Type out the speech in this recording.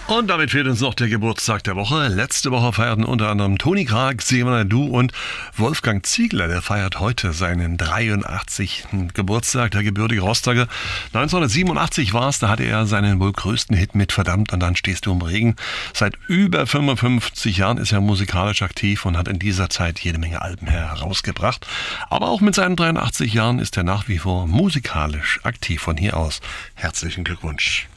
Und damit fehlt uns noch der Geburtstag der Woche. Letzte Woche feierten unter anderem Toni Krag, Simon Du und Wolfgang Ziegler. Der feiert heute seinen 83. Geburtstag, der gebürtige Rostocker. 1987 war es, da hatte er seinen wohl größten Hit mit Verdammt und dann stehst du im Regen. Seit über 55 Jahren ist er musikalisch aktiv und hat in dieser Zeit jede Menge Alben herausgebracht. Aber auch mit seinen 83 Jahren ist er nach wie vor musikalisch aktiv. Von hier aus herzlichen Glückwunsch.